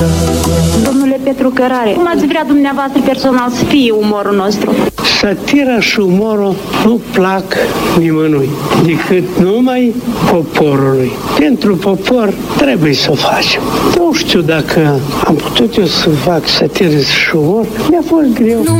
Domnule Petru Cărare, cum ați vrea dumneavoastră personal să fie umorul nostru? Satira și umorul nu plac nimănui, decât numai poporului. Pentru popor trebuie să o facem. Nu știu dacă am putut eu să fac satiră și umor, mi-a fost greu.